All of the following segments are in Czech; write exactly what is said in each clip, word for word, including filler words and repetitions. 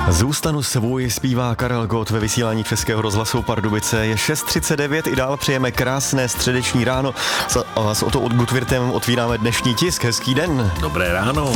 Zůstanu svůj, zpívá Karel Gott ve vysílání Českého rozhlasu Pardubice. Je šest třicet devět, i dál přejeme krásné středeční ráno. A s Oto Gutwirtem otvíráme dnešní tisk. Hezký den. Dobré ráno.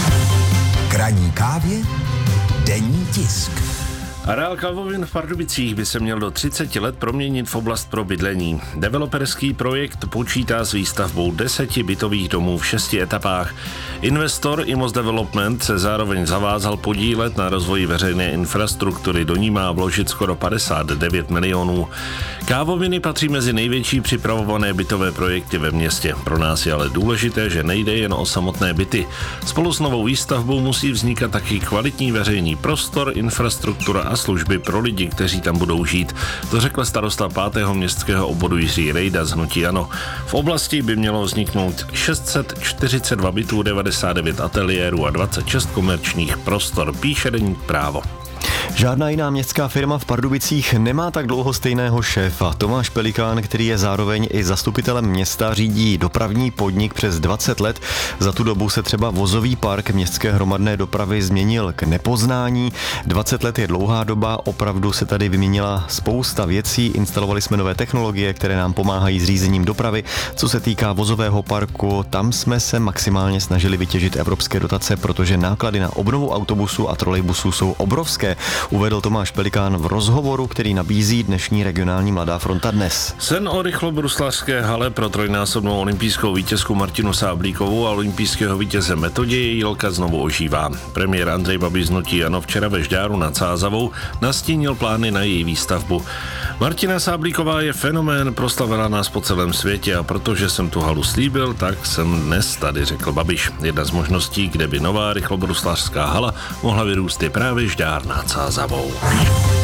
K ranní kávě denní tisk. Areál kávovin v Pardubicích by se měl do třiceti let proměnit v oblast pro bydlení. Developerský projekt počítá s výstavbou deseti bytových domů v šesti etapách. Investor Imos Development se zároveň zavázal podílet na rozvoji veřejné infrastruktury, do ní má vložit skoro padesát devět milionů. Kávoviny patří mezi největší připravované bytové projekty ve městě. Pro nás je ale důležité, že nejde jen o samotné byty. Spolu s novou výstavbou musí vznikat taky kvalitní veřejný prostor, infrastruktura a služby pro lidi, kteří tam budou žít. To řekl starosta pátého městského obvodu Jiří Rejda z hnutí ANO. V oblasti by mělo vzniknout šest set čtyřicet dva bytů, devadesát devět ateliérů a dvacet šest komerčních prostor, píše deník Právo. Žádná jiná městská firma v Pardubicích nemá tak dlouho stejného šéfa. Tomáš Pelikán, který je zároveň i zastupitelem města, řídí dopravní podnik přes dvacet let. Za tu dobu se třeba vozový park městské hromadné dopravy změnil k nepoznání. dvacet let je dlouhá doba, opravdu se tady vyměnila spousta věcí. Instalovali jsme nové technologie, které nám pomáhají s řízením dopravy. Co se týká vozového parku, tam jsme se maximálně snažili vytěžit evropské dotace, protože náklady na obnovu autobusů a trolejbusů jsou obrovské, uvedl Tomáš Pelikán v rozhovoru, který nabízí dnešní regionální Mladá fronta dnes. Sen o rychlobruslařské hale pro trojnásobnou olympijskou vítězku Martinu Sáblíkovou a olympijského vítěze Metoděje Jílka znovu ožívá. Premiér Andrej Babiš z hnutí ANO včera ve Žďáru nad Sázavou nastínil plány na její výstavbu. Martina Sáblíková je fenomén, proslavila nás po celém světě a protože jsem tu halu slíbil, tak jsem dnes tady, řekl Babiš. Jedna z možností, kde by nová rychlobruslařská hala mohla vyrůst, je právě Žďár nad Sázavou.